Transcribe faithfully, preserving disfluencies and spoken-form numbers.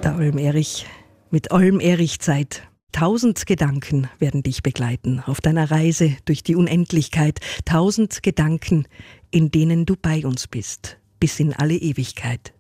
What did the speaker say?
der Olm Erich mit Olm Erich Zeit. Tausend Gedanken werden dich begleiten auf deiner Reise durch die Unendlichkeit. Tausend Gedanken, in denen du bei uns bist, bis in alle Ewigkeit.